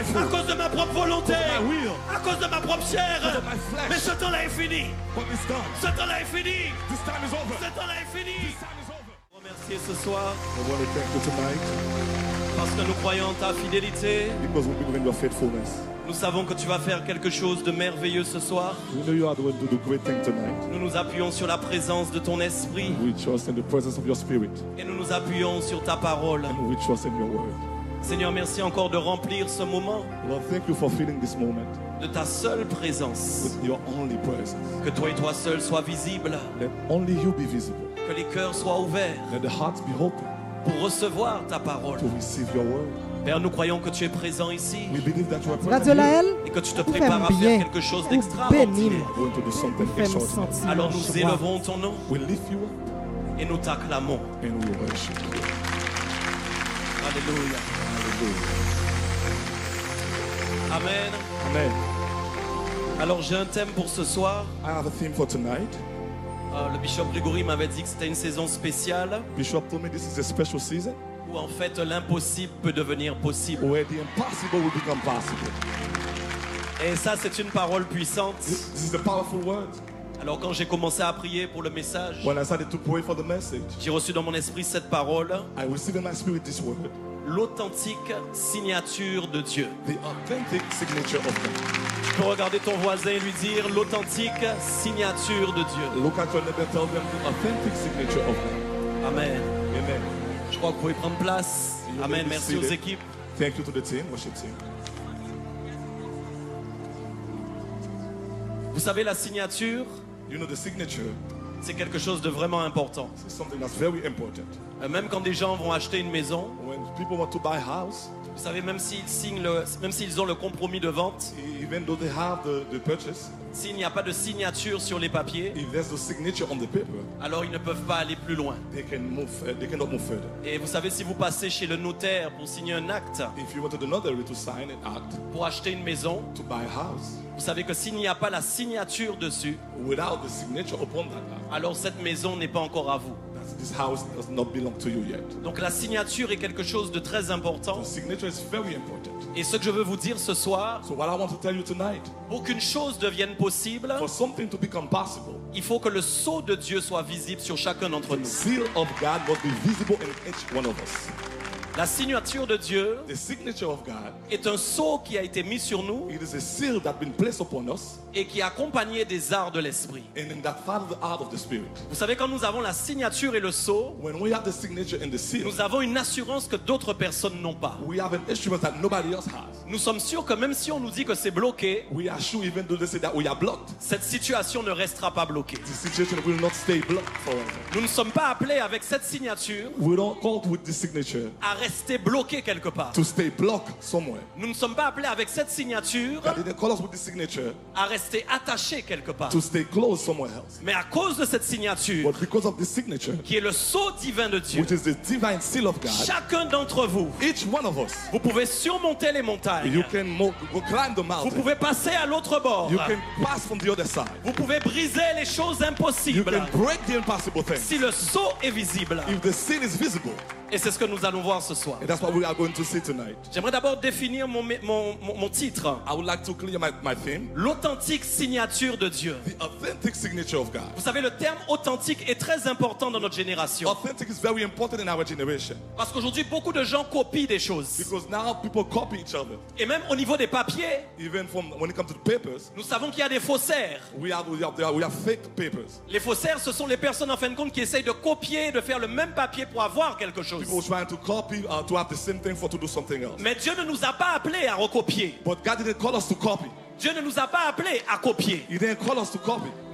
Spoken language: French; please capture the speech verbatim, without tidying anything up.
À cause de ma propre volonté. My will. À cause de ma propre chair. Because of my flesh. Mais ce temps-là est fini. But it's done. Ce temps-là est fini. This time is over. Ce temps-là est fini. This time is over. Remercier ce soir I want to thank you tonight parce que nous croyons en ta fidélité. because we believe in your faithfulness. Nous savons que tu vas faire quelque chose de merveilleux ce soir. We know you are going to do great things tonight. Nous nous appuyons sur la présence de ton esprit We trust in the presence of your spirit et nous nous appuyons sur ta parole. and we trust in your word. Seigneur, merci encore de remplir ce moment Lord, thank you for filling this moment de ta seule présence. with your only presence. Que toi et toi seul sois visible. Let only you be visible. Que les cœurs soient ouverts Let the hearts be open pour recevoir ta parole. to receive your word. Père, nous croyons que tu es présent ici We believe that you are present Radio here. Laël, et que tu te vous prépares à faites faire bien, quelque chose vous d'extraordinaire. bénir, Going to do something vous faites me extraordinary. sentir Alors en nous joie. élevons ton nom We lift you up et nous t'acclamons. and we worship you. Alléluia. Hallelujah. Amen. Amen. Alors j'ai un thème pour ce soir. I have a theme for tonight. Euh, le bishop Grégory m'avait dit que c'était une saison spéciale Bishop told me this is a special season où en fait l'impossible peut devenir possible. where the impossible will become possible. Et ça c'est une parole puissante. This this is a powerful word. Alors quand j'ai commencé à prier pour le message, When I started to pray for the message, j'ai reçu dans mon esprit cette parole, I received in my spirit this word, l'authentique signature de Dieu. the authentic signature of God. Tu peux regarder ton voisin et lui dire l'authentique signature de Dieu. Look at your neighbor and tell them the authentic signature of God. Amen. Amen. Je crois que vous pouvez prendre place. You Amen. may be Merci aux seated. équipes. Thank you to the team, worship team. Vous savez, la signature, You know, the signature c'est quelque chose de vraiment important. is something that's very important. Euh, Même quand des gens vont acheter une maison, When people want to buy a house, vous savez, même s'ils signent le, même s'ils ont le compromis de vente, even though they have the, the purchase, s'il n'y a pas de signature sur les papiers, if there's no signature on the paper, alors ils ne peuvent pas aller plus loin. they can move. Uh, they cannot move further. Et vous savez, si vous passez chez le notaire pour signer un acte, If you wanted another way to sign an act pour acheter une maison, to buy a house, vous savez que s'il n'y a pas la signature dessus, without the signature upon that act, alors cette maison n'est pas encore à vous. that's, this house does not belong to you yet. Donc la signature est quelque chose de très important. The signature is very important. Et ce que je veux vous dire ce soir, So what I want to tell you tonight, pour qu'une chose devienne possible, for something to become possible, il faut que le sceau de Dieu soit visible sur chacun d'entre the nous. seal of God must be visible in each one of us. La signature de Dieu The signature of God, est un sceau qui a été mis sur nous it is a seal that's been placed upon us, et qui est accompagné des arts de l'esprit. and in that follows the art of the Spirit. Vous savez, quand nous avons la signature et le sceau, When we have the signature and the seal, nous avons une assurance que d'autres personnes n'ont pas. we have an instrument that nobody else has. Nous sommes sûrs que même si on nous dit que c'est bloqué, We are sure, even though they say that we are blocked, cette situation ne restera pas bloquée. the situation will not stay blocked forever. Nous ne sommes pas appelés avec cette signature We don't call with this signature à rester bloqués quelque part. to stay blocked somewhere. Nous ne sommes pas appelés avec cette signature God didn't call us with this signature à rester attachés quelque part. to stay close somewhere else. Mais à cause de cette signature, But because of this signature, qui est le sceau divin de Dieu, which is the divine seal of God, chacun d'entre vous, each one of us, vous pouvez surmonter les montagnes. you can mo- go climb the Vous mountain. pouvez passer à l'autre bord. You can pass from the other side. Vous pouvez briser les choses You impossibles can break the impossible things si le sceau est visible. if the seal is visible. Et c'est ce que nous allons voir ce soir. And that's what we are going to see tonight. J'aimerais d'abord définir mon, mon, mon, mon titre. I would like to clear my, my theme, L'authentique signature de Dieu. the authentic signature of God. Vous savez, le terme authentique est très important dans notre génération. Authentic is very important in our generation Parce qu'aujourd'hui, beaucoup de gens copient des choses. because now people copy each other. Et même au niveau des papiers, Even from when it comes to the papers, nous savons qu'il y a des faussaires. we have, we have, we have fake papers. Les faussaires, ce sont les personnes en fin de compte qui essayent de copier, de faire le même papier pour avoir quelque chose. People trying to copy uh, to have the same thing for to do something else. Mais Dieu ne nous a pas appelés à recopier. But God didn't call us to copy. Dieu ne nous a pas appelés à copier. He didn't call us to copy.